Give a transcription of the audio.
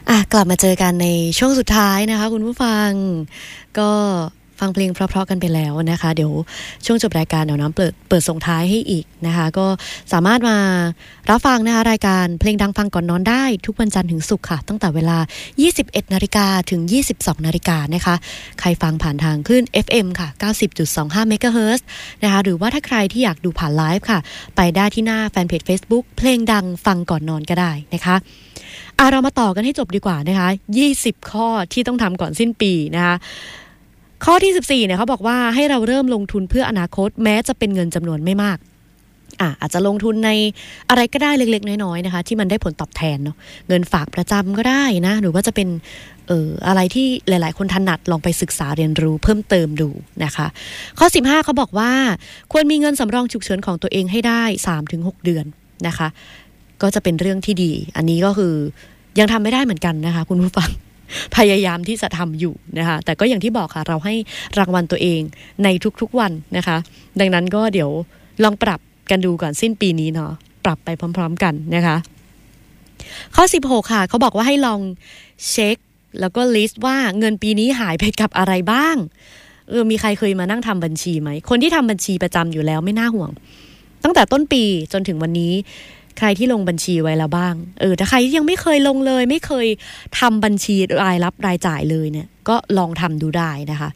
กลับมาเจอกันในช่วงสุดท้ายนะคะคุณผู้ฟังก็ฟังเพลงเพราะๆกันไปแล้วนะคะเดี๋ยวช่วงจบรายการเดี๋ยวน้ำเปิดส่งท้ายให้อีกนะคะก็สามารถมารับฟังนะคะรายการเพลงดังฟังก่อนนอนได้ทุกวันจันทร์ถึงศุกร์ค่ะตั้งแต่เวลา 21:00 นถึง 22:00 นนะคะใครฟังผ่านทางคลื่น FM ค่ะ 90.25 เมกะเฮิรตซ์นะคะหรือว่าถ้าใครที่อยากดูผ่านไลฟ์ค่ะไปได้ที่หน้าแฟนเพจ Facebook เพลงดังฟังก่อนนอนก็ได้นะคะเรามาต่อกันให้จบดีกว่านะคะ20ข้อที่ต้องทำก่อนสิ้นปีนะคะข้อที่14เนี่ยเขาบอกว่าให้เราเริ่มลงทุนเพื่ออนาคตแม้จะเป็นเงินจำนวนไม่มากอาจจะลงทุนในอะไรก็ได้เล็กๆน้อยๆนะคะที่มันได้ผลตอบแทนเนาะเงินฝากประจำก็ได้นะหรือว่าจะเป็นอะไรที่หลายๆคนถนัดลองไปศึกษาเรียนรู้เพิ่มเติมดูนะคะข้อ15เขาบอกว่าควรมีเงินสำรองฉุกเฉินของตัวเองให้ได้ 3-6 เดือนนะคะก็จะเป็นเรื่องที่ดีอันนี้ก็คือยังทำไม่ได้เหมือนกันนะคะคุณผู้ฟังพยายามที่จะทำอยู่นะคะแต่ก็อย่างที่บอกค่ะเราให้รางวัลตัวเองในทุกๆวันนะคะดังนั้นก็เดี๋ยวลองปรับกันดูก่อนสิ้นปีนี้เนาะปรับไปพร้อมๆกันนะคะข้อ16ค่ะเขาบอกว่าให้ลองเช็คแล้วก็ลิสต์ว่าเงินปีนี้หายไปกับอะไรบ้างมีใครเคยมานั่งทำบัญชีไหมคนที่ทำบัญชีประจำอยู่แล้วไม่น่าห่วงตั้งแต่ต้นปีจนถึงวันนี้ใครที่ลงบัญชีไว้แล้วบ้างถ้าใครที่ยังไม่เคยลงเลยไม่เคยทำบัญชีรายรับรายจ่ายเลยเนี่ยก็ลองทำดูได้นะคะ